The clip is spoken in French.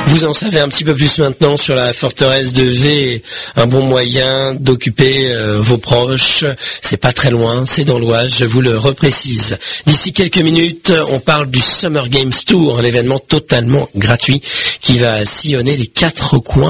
Vous en savez un petit peu plus maintenant sur la forteresse de V. Un bon moyen d'occuper vos proches. C'est pas très loin, c'est dans l'Oise, je vous le reprécise. D'ici quelques minutes, on parle du Summer Games Tour, un événement totalement gratuit qui va sillonner les 4 coins